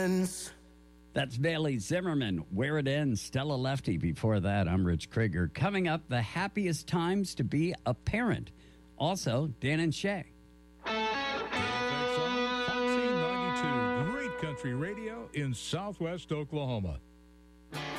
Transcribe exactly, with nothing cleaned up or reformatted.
ends. That's Bailey Zimmerman. Where It Ends. Stella Lefty. Before that, I'm Rich Krieger. Coming up, the happiest times to be a parent. Also, Dan and Shay. Foxy ninety-two, great country radio in Southwest Oklahoma.